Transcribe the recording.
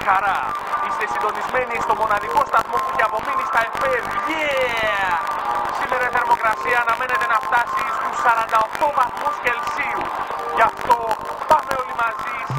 χαρά. Είστε συντονισμένοι στο μοναδικό σταθμό που έχει απομείνει στα FM. Yeah! Σήμερα η θερμοκρασία αναμένεται να φτάσει στους 48 βαθμούς Κελσίου. Γι' αυτό πάμε όλοι μαζί